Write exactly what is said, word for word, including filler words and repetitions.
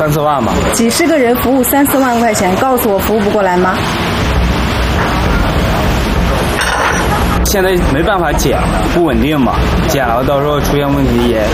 三四万吧。 几十个人服务三四万块钱，告诉我服务不过来吗？ 现在没办法减了，不稳定嘛，减了到时候出现问题也